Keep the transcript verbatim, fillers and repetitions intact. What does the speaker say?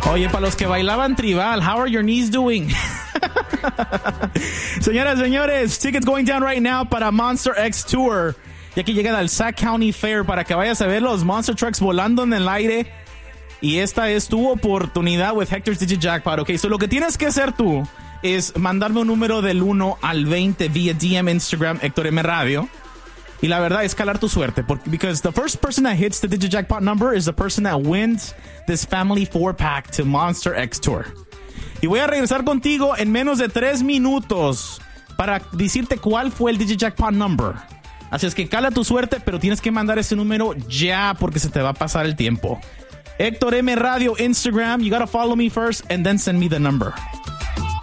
Oye, para los que bailaban tribal, how are your knees doing? Señoras, señores, tickets going down right now para Monster X Tour. Ya que llegan al Sac County Fair para que vayas a ver los Monster Trucks volando en el aire. Y esta es tu oportunidad with Hector's Digit Jackpot. Ok, so lo que tienes que hacer tú es mandarme un número del uno al veinte via D M Instagram Héctor M Radio. Y la verdad es calar tu suerte. Porque, because the first person that hits the Digit Jackpot number is the person that wins this family four pack to Monster X Tour. Y voy a regresar contigo en menos de tres minutos para decirte cuál fue el Digit Jackpot number. Así es que cala tu suerte, pero tienes que mandar ese número ya porque se te va a pasar el tiempo. Héctor M Radio Instagram. You gotta follow me first and then send me the number.